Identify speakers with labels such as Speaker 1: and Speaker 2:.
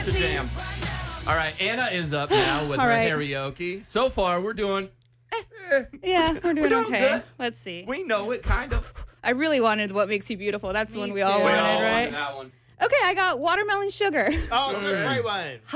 Speaker 1: a jam. All right, Anna is up now with
Speaker 2: All
Speaker 1: her
Speaker 2: right.
Speaker 1: karaoke. So far, we're doing.
Speaker 2: Yeah, we're doing okay.
Speaker 1: good.
Speaker 2: Let's see.
Speaker 1: We know it, kind of.
Speaker 2: I really wanted What Makes You Beautiful. That's the one we all
Speaker 3: too.
Speaker 1: We
Speaker 2: wanted,
Speaker 1: all
Speaker 2: right?
Speaker 1: wanted that one.
Speaker 2: Okay, I got Watermelon Sugar.
Speaker 3: Oh, good, great one.